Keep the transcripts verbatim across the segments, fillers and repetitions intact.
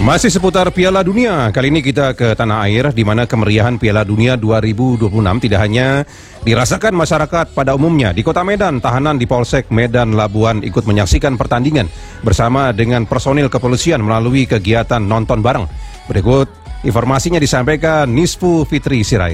Masih seputar Piala Dunia, kali ini kita ke tanah air di mana kemeriahan Piala Dunia dua ribu dua puluh enam tidak hanya dirasakan masyarakat pada umumnya. Di Kota Medan, tahanan di Polsek Medan Labuhan ikut menyaksikan pertandingan bersama dengan personil kepolisian melalui kegiatan nonton bareng. Berikut informasinya disampaikan Nisfu Fitri Sirait.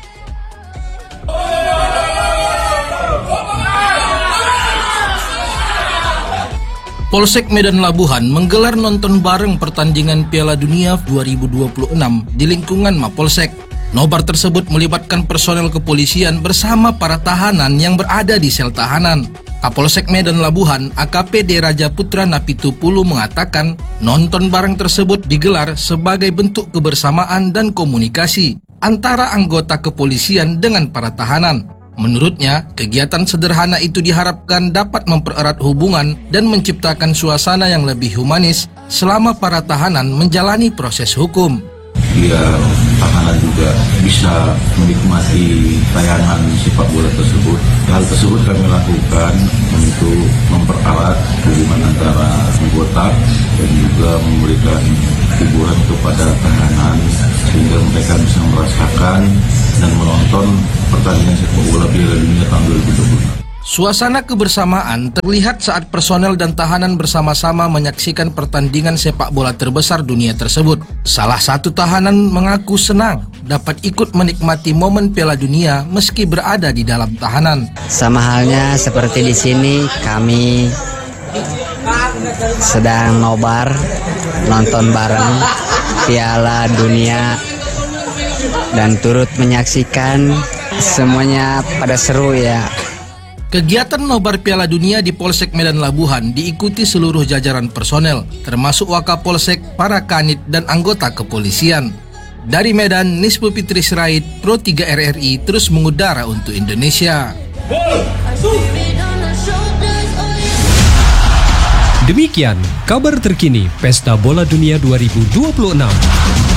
Polsek Medan Labuhan menggelar nonton bareng pertandingan Piala Dunia dua ribu dua puluh enam di lingkungan Mapolsek. Nobar tersebut melibatkan personel kepolisian bersama para tahanan yang berada di sel tahanan. Kapolsek Medan Labuhan A K P D Raja Putra Napitupulu mengatakan nonton bareng tersebut digelar sebagai bentuk kebersamaan dan komunikasi antara anggota kepolisian dengan para tahanan. Menurutnya, kegiatan sederhana itu diharapkan dapat mempererat hubungan dan menciptakan suasana yang lebih humanis selama para tahanan menjalani proses hukum. Biar tahanan juga bisa menikmati tayangan sepak bola tersebut. Hal tersebut kami lakukan untuk mempererat hubungan antara anggota dan juga memberikan hiburan kepada tahanan sehingga mereka bisa merasakan dan menonton pertandingan sepak bola Piala Dunia tahun dua ribu dua puluh enam. Suasana kebersamaan terlihat saat personel dan tahanan bersama-sama menyaksikan pertandingan sepak bola terbesar dunia tersebut. Salah satu tahanan mengaku senang dapat ikut menikmati momen Piala Dunia meski berada di dalam tahanan. Sama halnya seperti di sini, kami sedang nobar nonton bareng Piala Dunia dan turut menyaksikan semuanya pada seru ya. Kegiatan nobar Piala Dunia di Polsek Medan Labuhan diikuti seluruh jajaran personel, termasuk Wakapolsek, para kanit, dan anggota kepolisian. Dari Medan, Nisfu Fitri Sirait, Pro tiga R R I terus mengudara untuk Indonesia. Demikian kabar terkini Pesta Bola Dunia dua ribu dua puluh enam.